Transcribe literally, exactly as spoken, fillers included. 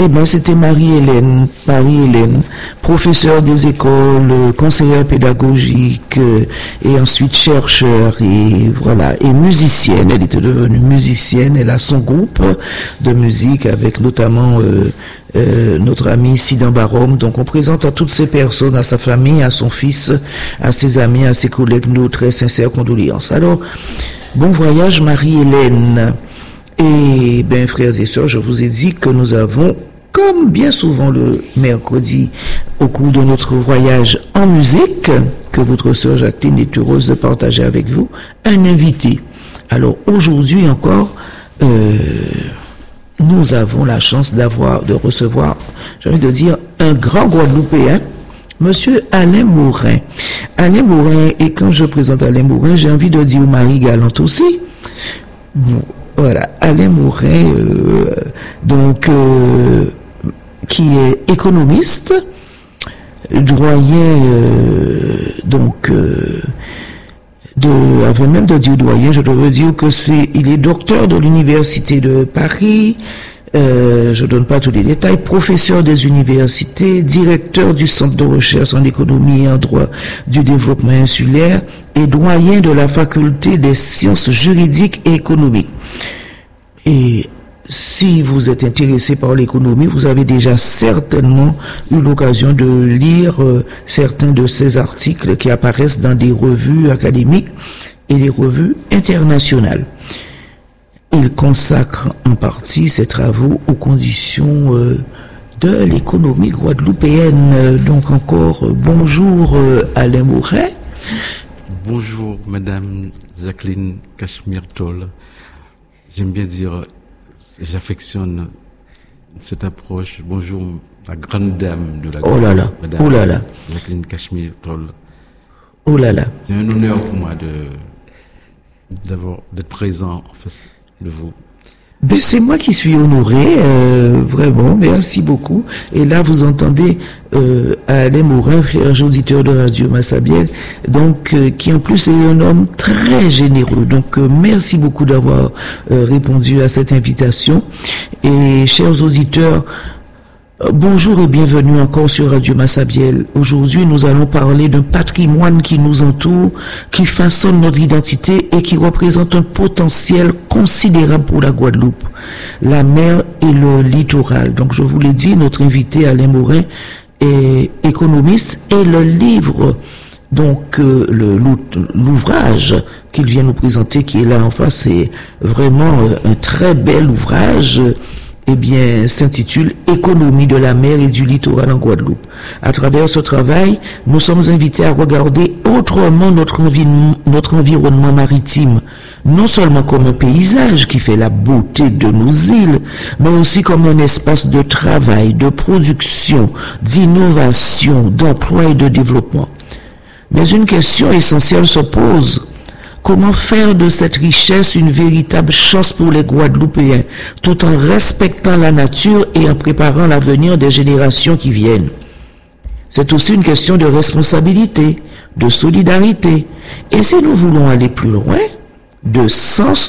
Eh ben, c'était Marie-Hélène, Marie-Hélène, professeure des écoles, euh, conseillère pédagogique, euh, et ensuite chercheur, et voilà, et musicienne. Elle était devenue musicienne. Elle a son groupe de musique avec notamment euh, euh, notre ami Sidan Barom. Donc, on présente à toutes ces personnes, à sa famille, à son fils, à ses amis, à ses collègues, nos très sincères condoléances. Alors, bon voyage, Marie-Hélène. Et ben, frères et sœurs, je vous ai dit que nous avons, comme bien souvent le mercredi, au cours de notre voyage en musique, que votre sœur Jacqueline est heureuse de partager avec vous, un invité. Alors aujourd'hui encore, euh, nous avons la chance d'avoir, de recevoir, j'ai envie de dire, un grand Guadeloupéen, Monsieur Alain Morin. Alain Morin, et quand je présente Alain Morin, j'ai envie de dire Marie Galante aussi. Voilà, Alain Morin, euh, donc, euh, qui est économiste, doyen, euh, donc, euh, de, avant même de dire doyen, je dois dire que c'est, il est docteur de l'université de Paris, euh, je donne pas tous les détails, professeur des universités, directeur du centre de recherche en économie et en droit du développement insulaire et doyen de la faculté des sciences juridiques et économiques. Et si vous êtes intéressé par l'économie, vous avez déjà certainement eu l'occasion de lire euh, certains de ces articles qui apparaissent dans des revues académiques et des revues internationales. Il consacre en partie ses travaux aux conditions euh, de l'économie guadeloupéenne. Donc encore, euh, bonjour euh, Alain Morin. Bonjour Madame Jacqueline Cachemire-Tol. J'aime bien dire, j'affectionne cette approche. Bonjour, la grande dame de la Oh là là, Madame oh là là. Jacqueline Cachemire-Tol. Oh là là. C'est un honneur pour moi de d'avoir d'être présent en face de vous. Ben, c'est moi qui suis honoré, euh, vraiment, merci beaucoup. Et là, vous entendez euh, Alain Morin, frère auditeur de Radio Massabielle, donc euh, qui en plus est un homme très généreux. Donc, euh, merci beaucoup d'avoir euh, répondu à cette invitation. Et chers auditeurs, bonjour et bienvenue encore sur Radio Massabielle. Aujourd'hui, nous allons parler d'un patrimoine qui nous entoure, qui façonne notre identité et qui représente un potentiel considérable pour la Guadeloupe, la mer et le littoral. Donc, je vous l'ai dit, notre invité Alain Morin est économiste et le livre, donc euh, le, l'ouvrage qu'il vient nous présenter, qui est là en face, c'est vraiment euh, un très bel ouvrage. Eh bien, s'intitule Économie de la mer et du littoral en Guadeloupe. À travers ce travail, nous sommes invités à regarder autrement notre, envi notre environnement maritime, non seulement comme un paysage qui fait la beauté de nos îles, mais aussi comme un espace de travail, de production, d'innovation, d'emploi et de développement. Mais une question essentielle se pose. Comment faire de cette richesse une véritable chance pour les Guadeloupéens, tout en respectant la nature et en préparant l'avenir des générations qui viennent? C'est aussi une question de responsabilité, de solidarité, et si nous voulons aller plus loin, de sens